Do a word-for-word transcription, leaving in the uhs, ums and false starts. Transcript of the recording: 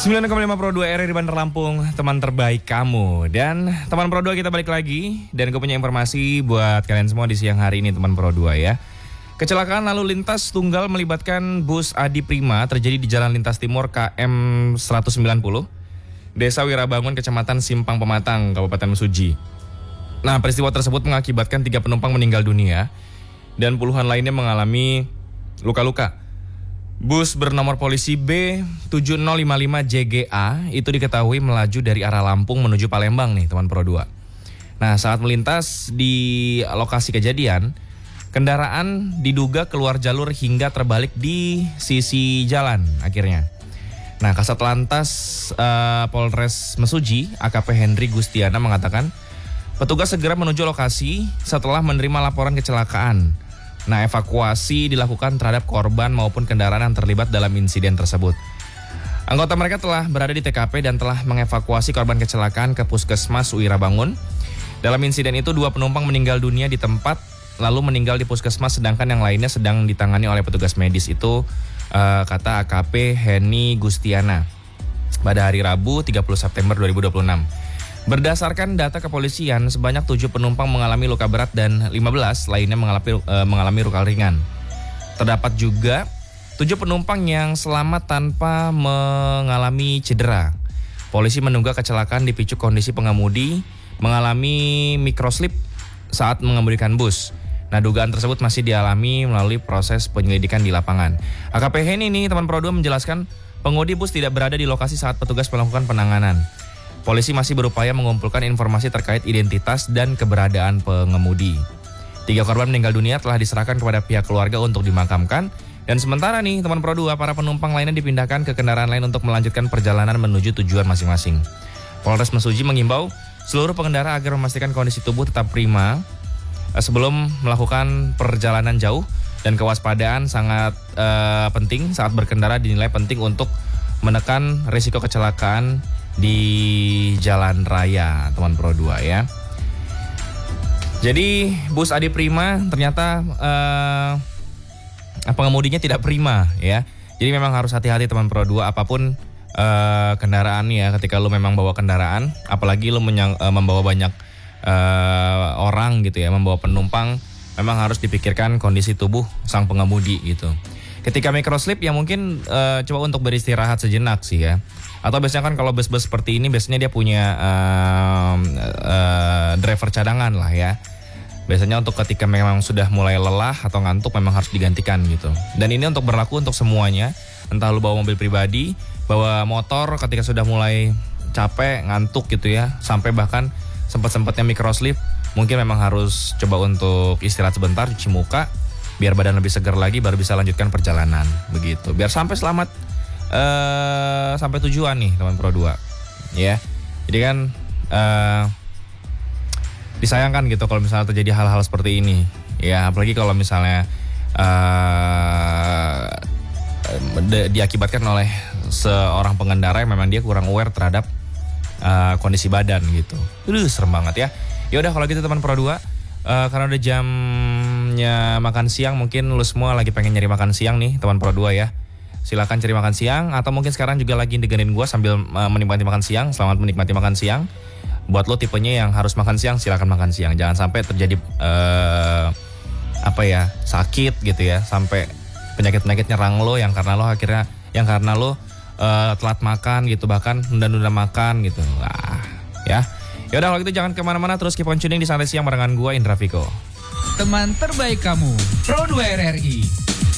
sembilan koma lima Pro dua R R I Bandar Lampung, teman terbaik kamu. Dan teman Pro dua kita balik lagi. Dan gue punya informasi buat kalian semua di siang hari ini teman Pro dua ya. Kecelakaan lalu lintas tunggal melibatkan bus Adi Prima terjadi di Jalan Lintas Timur K M seratus sembilan puluh, Desa Wirabangun, Kecamatan Simpang Pematang, Kabupaten Mesuji. Nah, peristiwa tersebut mengakibatkan tiga penumpang meninggal dunia dan puluhan lainnya mengalami luka-luka. Bus bernomor polisi B tujuh nol lima lima J G A itu diketahui melaju dari arah Lampung menuju Palembang nih teman Pro dua. Nah, saat melintas di lokasi kejadian, kendaraan diduga keluar jalur hingga terbalik di sisi jalan akhirnya. Nah, Kasat Lantas uh, Polres Mesuji A K P Henry Gustiana mengatakan petugas segera menuju lokasi setelah menerima laporan kecelakaan. Nah, evakuasi dilakukan terhadap korban maupun kendaraan yang terlibat dalam insiden tersebut. Anggota mereka telah berada di T K P dan telah mengevakuasi korban kecelakaan ke Puskesmas Wirabangun. Dalam insiden itu dua penumpang meninggal dunia di tempat, lalu meninggal di puskesmas, sedangkan yang lainnya sedang ditangani oleh petugas medis. Itu uh, kata A K P Henry Gustiana pada hari Rabu tiga puluh September dua ribu dua puluh enam. Berdasarkan data kepolisian, sebanyak tujuh penumpang mengalami luka berat dan lima belas lainnya mengalami, e, mengalami luka ringan. Terdapat juga tujuh penumpang yang selamat tanpa mengalami cedera. Polisi menduga kecelakaan dipicu kondisi pengemudi mengalami microslip saat mengemudikan bus. Nah, dugaan tersebut masih dialami melalui proses penyelidikan di lapangan. A K P Hen ini teman Pro dua menjelaskan pengemudi bus tidak berada di lokasi saat petugas melakukan penanganan. Polisi masih berupaya mengumpulkan informasi terkait identitas dan keberadaan pengemudi. Tiga korban meninggal dunia telah diserahkan kepada pihak keluarga untuk dimakamkan. Dan sementara nih teman Pro dua, para penumpang lainnya dipindahkan ke kendaraan lain untuk melanjutkan perjalanan menuju tujuan masing-masing. Polres Mesuji mengimbau seluruh pengendara agar memastikan kondisi tubuh tetap prima sebelum melakukan perjalanan jauh. Dan kewaspadaan sangat uh, penting saat berkendara, dinilai penting untuk menekan risiko kecelakaan di jalan raya teman Pro dua ya. Jadi bus Adi Prima ternyata uh, pengemudinya tidak prima ya. Jadi memang harus hati-hati teman Pro dua apapun uh, kendaraan ya. Ketika lu memang bawa kendaraan, apalagi lu menyang, uh, membawa banyak uh, orang gitu ya, membawa penumpang, memang harus dipikirkan kondisi tubuh sang pengemudi gitu. Ketika microslip ya mungkin uh, coba untuk beristirahat sejenak sih ya. Atau biasanya kan kalau bus-bus seperti ini biasanya dia punya uh, uh, driver cadangan lah ya. Biasanya untuk ketika memang sudah mulai lelah atau ngantuk memang harus digantikan gitu. Dan ini untuk berlaku untuk semuanya. Entah lu bawa mobil pribadi, bawa motor ketika sudah mulai capek, ngantuk gitu ya. Sampai bahkan sempat-sempatnya microslip, mungkin memang harus coba untuk istirahat sebentar, cuci muka, biar badan lebih segar lagi baru bisa lanjutkan perjalanan begitu. Biar sampai selamat Uh, sampai tujuan nih teman Pro dua ya. Jadi kan uh, disayangkan gitu kalau misalnya terjadi hal-hal seperti ini ya, apalagi kalau misalnya uh, di- diakibatkan oleh seorang pengendara yang memang dia kurang aware terhadap uh, kondisi badan gitu. Aduh, serem banget ya. Ya udah kalau gitu teman Pro dua, uh, karena udah jamnya makan siang, mungkin lu semua lagi pengen nyari makan siang nih teman Pro dua ya. Silakan cari makan siang, atau mungkin sekarang juga lagi dengerin gue sambil uh, menikmati makan siang. Selamat menikmati makan siang. Buat lo tipenya yang harus makan siang, silakan makan siang. Jangan sampai terjadi uh, apa ya sakit gitu ya, sampai penyakit-penyakit nyerang lo yang karena lo akhirnya yang karena lo uh, telat makan gitu, bahkan nunda-nunda makan gitu. Lah, ya. Ya udah kalau gitu jangan kemana-mana, terus keep on tuning di Santai Siang barengan gue Indra Viko. Teman terbaik kamu, Pro dua R R I.